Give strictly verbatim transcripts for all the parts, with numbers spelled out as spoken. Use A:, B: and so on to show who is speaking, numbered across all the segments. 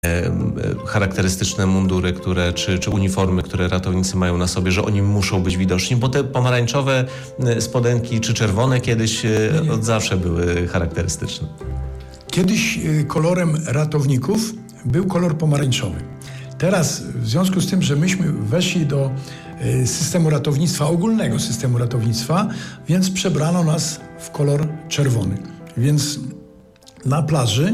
A: charakterystyczne mundury, które, czy, czy uniformy, które ratownicy mają na sobie, że oni muszą być widoczni, bo te pomarańczowe spodenki, czy czerwone kiedyś nie, nie. od zawsze były charakterystyczne.
B: Kiedyś kolorem ratowników był kolor pomarańczowy. Teraz w związku z tym, że myśmy weszli do systemu ratownictwa, ogólnego systemu ratownictwa, więc przebrano nas w kolor czerwony. Więc na plaży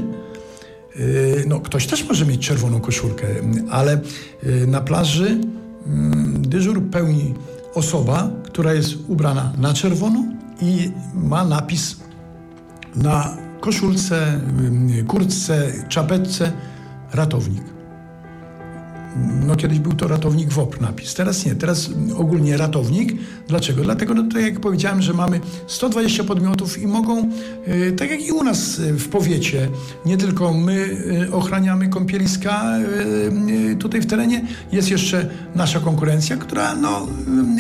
B: no, ktoś też może mieć czerwoną koszulkę, ale na plaży dyżur pełni osoba, która jest ubrana na czerwono i ma napis na koszulce, kurtce, czapeczce ratownik. No kiedyś był to ratownik W O P napis, teraz nie, teraz ogólnie ratownik. Dlaczego? Dlatego, no to jak powiedziałem, że mamy sto dwadzieścia podmiotów i mogą, y, tak jak i u nas w powiecie, nie tylko my y, ochraniamy kąpieliska y, y, tutaj w terenie, jest jeszcze nasza konkurencja, która no y,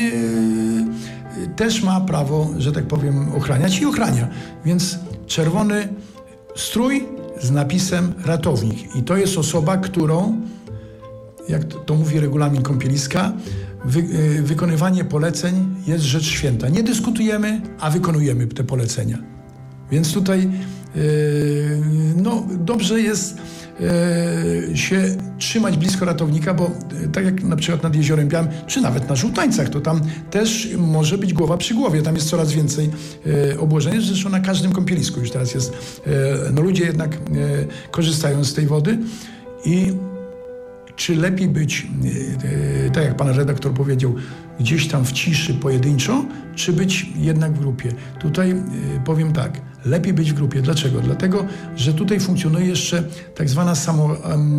B: y, też ma prawo, że tak powiem, ochraniać i ochrania. Więc czerwony strój z napisem ratownik i to jest osoba, którą, jak to mówi regulamin kąpieliska, wy, y, wykonywanie poleceń jest rzecz święta. Nie dyskutujemy, a wykonujemy te polecenia. Więc tutaj y, no, dobrze jest y, się trzymać blisko ratownika, bo y, tak jak na przykład nad Jeziorem Białym, czy nawet na Żółtańcach, to tam też może być głowa przy głowie. Tam jest coraz więcej y, obłożenia. Zresztą na każdym kąpielisku już teraz jest. Y, no ludzie jednak y, korzystają z tej wody i czy lepiej być, e, tak jak pan redaktor powiedział, gdzieś tam w ciszy pojedynczo, czy być jednak w grupie? Tutaj e, powiem tak, lepiej być w grupie. Dlaczego? Dlatego, że tutaj funkcjonuje jeszcze tak zwana samo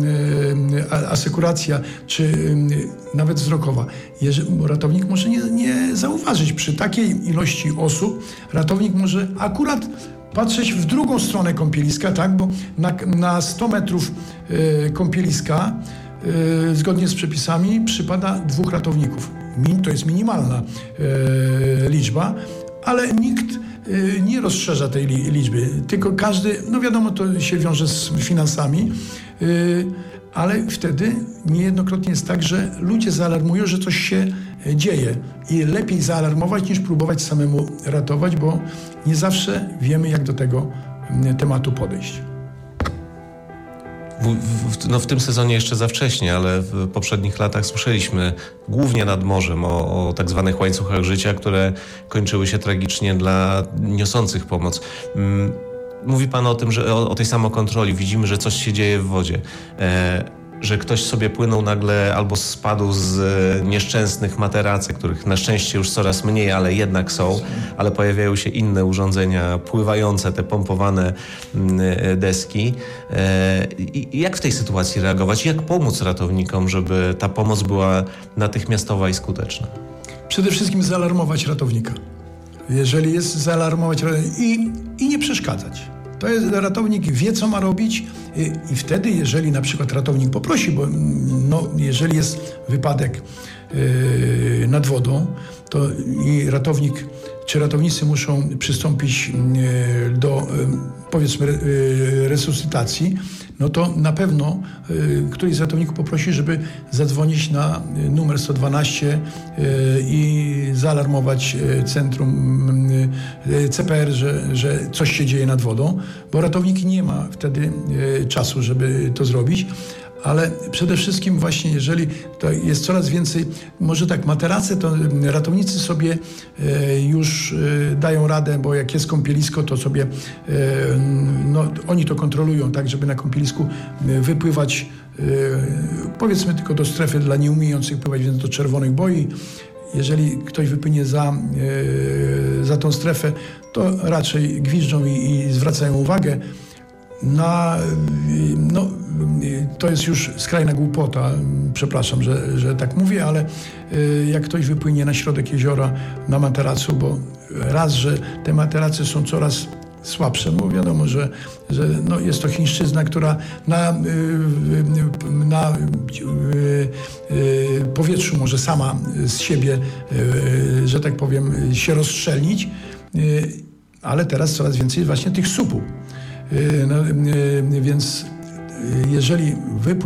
B: e, asekuracja, czy e, nawet wzrokowa. Jeżeli, ratownik może nie, nie zauważyć przy takiej ilości osób, ratownik może akurat patrzeć w drugą stronę kąpieliska, tak? Bo na, na sto metrów e, kąpieliska Yy, zgodnie z przepisami przypada dwóch ratowników. Min, to jest minimalna yy, liczba, ale nikt yy, nie rozszerza tej li, liczby, tylko każdy, no wiadomo, to się wiąże z finansami, yy, ale wtedy niejednokrotnie jest tak, że ludzie zaalarmują, że coś się dzieje i lepiej zaalarmować niż próbować samemu ratować, bo nie zawsze wiemy, jak do tego tematu podejść.
A: W, w, no w tym sezonie jeszcze za wcześnie, ale w poprzednich latach słyszeliśmy głównie nad morzem o, o tak zwanych łańcuchach życia, które kończyły się tragicznie dla niosących pomoc. Mówi pan o tym, że o, o tej samokontroli. Widzimy, że coś się dzieje w wodzie. E, że ktoś sobie płynął nagle albo spadł z nieszczęsnych materacy, których na szczęście już coraz mniej, ale jednak są, ale pojawiają się inne urządzenia pływające, te pompowane deski. I jak w tej sytuacji reagować? Jak pomóc ratownikom, żeby ta pomoc była natychmiastowa i skuteczna?
B: Przede wszystkim zaalarmować ratownika. Jeżeli jest zaalarmować i, i nie przeszkadzać. To jest, ratownik wie, co ma robić i, i wtedy, jeżeli na przykład ratownik poprosi, bo no, jeżeli jest wypadek yy, nad wodą, to i ratownik czy ratownicy muszą przystąpić yy, do yy, powiedzmy yy, resuscytacji, no to na pewno yy, któryś z ratowników poprosi, żeby zadzwonić na numer sto dwanaście yy, i zaalarmować yy, centrum yy, C P R, że, że coś się dzieje nad wodą, bo ratownik nie ma wtedy yy, czasu, żeby to zrobić. Ale przede wszystkim właśnie, jeżeli to jest coraz więcej, może tak, materace, to ratownicy sobie e, już e, dają radę, bo jak jest kąpielisko, to sobie, e, no, oni to kontrolują, tak, żeby na kąpielisku e, wypływać, e, powiedzmy tylko do strefy dla nieumiejących pływać, więc do czerwonych boi. Jeżeli ktoś wypłynie za, e, za tą strefę, to raczej gwiżdżą i, i zwracają uwagę. Na, no, to jest już skrajna głupota, przepraszam, że, że tak mówię, ale jak ktoś wypłynie na środek jeziora na materacu, bo raz, że te materace są coraz słabsze, bo wiadomo, że, że no jest to chińszczyzna, która na, na powietrzu może sama z siebie, że tak powiem, się rozstrzelić, ale teraz coraz więcej właśnie tych supów. No, więc jeżeli wypłynie